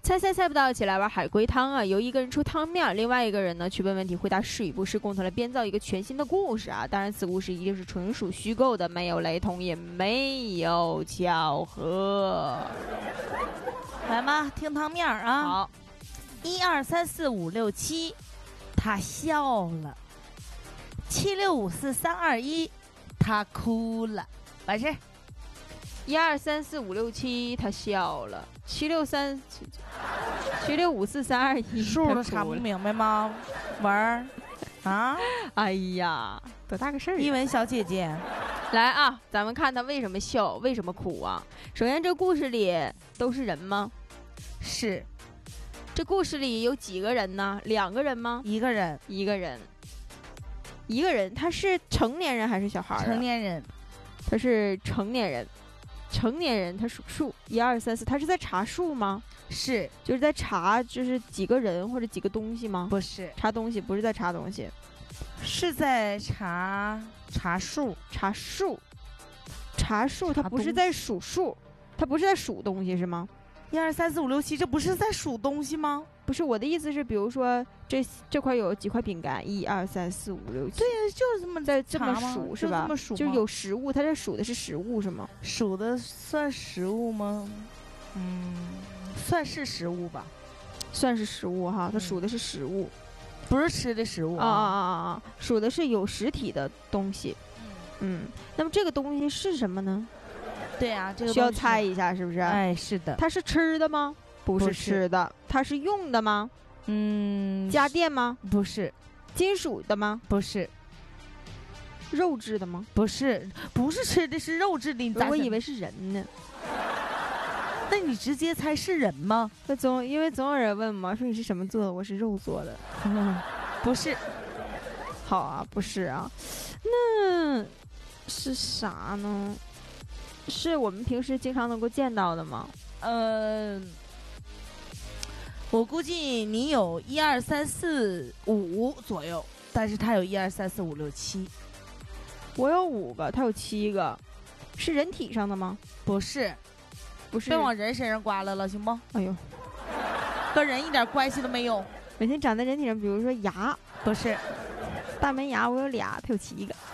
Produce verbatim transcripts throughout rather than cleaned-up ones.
猜猜猜不到，一起来玩海龟汤啊！由一个人出汤面，另外一个人呢去问问题，回答是与不是，共同来编造一个全新的故事啊！当然，此故事一定是纯属虚构的，没有雷同，也没有巧合。 来嘛，听汤面啊！ 好， 一二三四五六七，他笑了。七六五四三二一，他哭了。完事。 一二三四五六七，他笑了。七六三七六五四三二一， 数都查不明白吗？文儿啊， 哎呀，多大个事儿！ 一文小姐姐， 来啊，咱们看他为什么笑，为什么哭啊？首先，这故事里都是人吗？ 是。 这故事里有几个人呢？两个人吗？ 一个人， 一个人，一个人。他是成年人还是小孩？ 成年人， 他是成年人。成年人他数数，一二三四，他是在查数吗？ 是， 就是在查，就是几个人或者几个东西吗？ 不是， 查东西，不是在查东西， 是在查查数， 查数，查数，他不是在数数，他不是在数东西是吗？ 一二三四五六七，这不是在数东西吗？ 不是，我的意思是，比如说这这块有几块饼干，一二三四五六七， 对呀，就是这么在这么数是吧？ 这么数， 就是有食物，它这数的是食物是吗？ 数的算食物吗？嗯，算是食物吧， 算是食物哈，它数的是食物， 嗯、不是吃的食物啊啊啊啊啊，数的是有实体的东西。嗯，嗯那么这个东西是什么呢？ 对呀、啊，这个需要猜一下是不是？ 哎，是的。 它是吃的吗？不是吃的。它是用的吗？ 嗯， 家电吗？ 不是。 金属的吗？ 不是。 肉质的吗？ 不是，不是吃的，是肉质的。你我以为是人呢。 那你直接猜是人吗？ 那总因为总有人问嘛，说你是什么做的？我是肉做的。 嗯、不是。 好啊，不是啊。那是啥呢？是我们平时经常能够见到的吗？ 嗯、呃，我估计你有一二三四五左右，但是他有一二三四五六七。 我有五个，他有七个，是人体上的吗？ 不是， 不是， 别往人身上刮了了，行不？ 哎呦， 跟人一点关系都没有。 每天长在人体上，比如说牙， 不是， 大门牙我有俩，他有七个。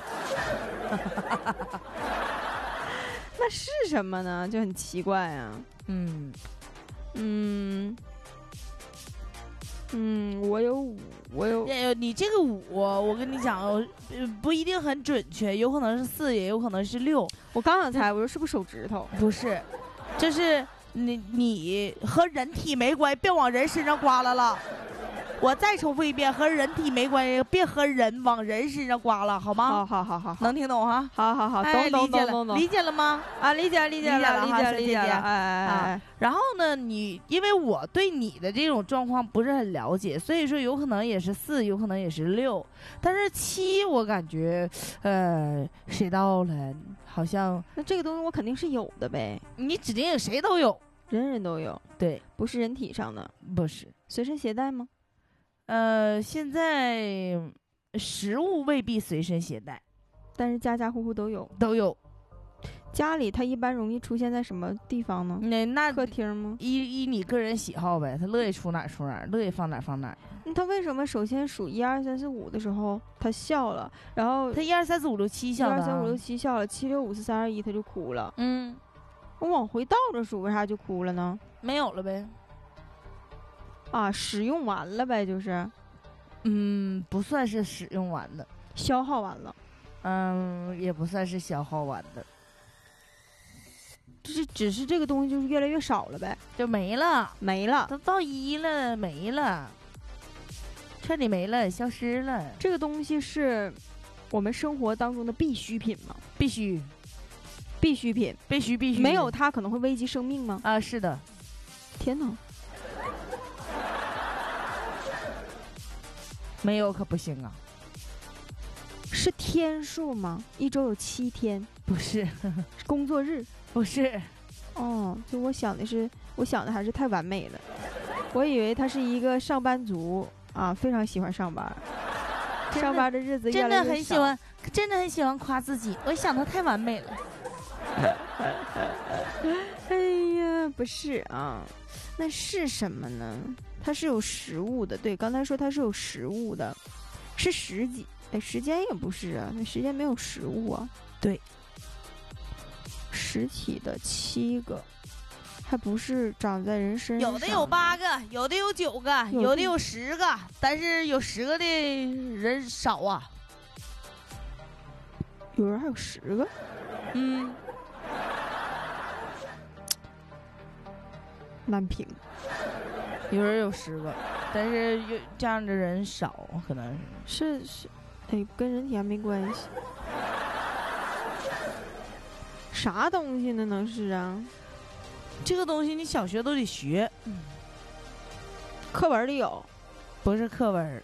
那是什么呢？就很奇怪啊。 嗯嗯嗯，我有五，我有。 呃，你这个五，我跟你讲，不一定很准确，有可能是四，也有可能是六。 我刚想猜，我说是不是手指头？ 不是，就是你你和人体没关系，别往人身上刮了了。我再重复一遍，和人体没关系，别和人往人身上刮了，好吗？ 好好好好， 能听懂哈？ 好好好， 懂懂懂懂懂， 理解了吗？ 啊，理解理解了，理解理解了，哎哎哎。 然后呢，你因为我对你的这种状况不是很了解，所以说有可能也是四，有可能也是六，但是七我感觉，呃，谁到了？好像那这个东西我肯定是有的呗。 你指定谁都有， 人人都有。 对， 不是人体上的， 不是随身携带吗？ 呃，现在食物未必随身携带， 但是家家户户都有， 都有。 家里它一般容易出现在什么地方呢？ 那那客厅吗？ 依依你个人喜好呗，他乐意出哪儿出哪儿，乐意放哪儿放哪儿。 那他为什么首先数一二三四五的时候他笑了，然后他一二三四五六七笑了， 一二三五六七笑了，七六五四三二一他就哭了。 嗯， 我往回倒着数，为啥就哭了呢？ 没有了呗。 啊，使用完了呗，就是， 嗯，不算是使用完的， 消耗完了， 嗯，也不算是消耗完的， 就是只是这个东西就是越来越少了呗， 就没了， 没了， 都到一了，没了，彻底没了，消失了。 这个东西是我们生活当中的必需品吗？ 必须， 必需品， 必须必须， 没有它可能会危及生命吗？ 啊，是的。 天哪！ 没有可不行啊！ 是天数吗？一周有七天？ 不是， 是工作日？ 不是。 哦，就我想的是，我想的还是太完美了。我以为他是一个上班族啊，非常喜欢上班，上班的日子越来越少， 真的很喜欢，真的很喜欢夸自己。我想的太完美了。 哎呀， 不是啊，那是什么呢？它是有食物的，对，刚才说它是有食物的，是时几？哎，时间也不是啊，那时间没有食物啊。 对， 实体的七个，还不是长在人身上。 有的有八个，有的有九个， 有的有的有十个，但是有十个的人少啊。 有人还有十个？ 嗯， 难评。 有人有十个，但是有这样的人少，可能是是是，哎，跟人体还没关系。啥东西呢？能是啊？ 这个东西你小学都得学， 课本里有， 不是课文。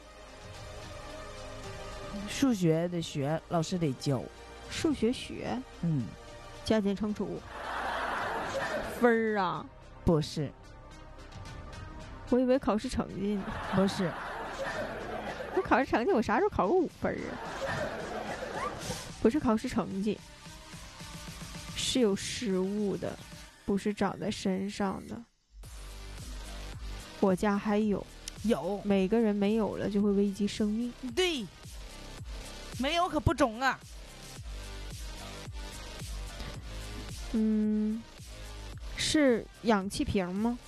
数学得学，老师得教。 数学学， 嗯， 加减乘除，分儿啊？ 不是， 我以为考试成绩呢。 不是， 我考试成绩，我啥时候考过五分啊？不是考试成绩，是有食物的，不是长在身上的。我家还有， 有， 每个人没有了就会危及生命。 对，没有可不中啊。 嗯，是氧气瓶吗？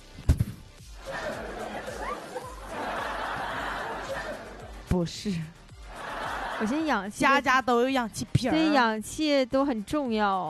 不是， 我现在氧气， 家家都有氧气瓶， 对，氧气都很重要。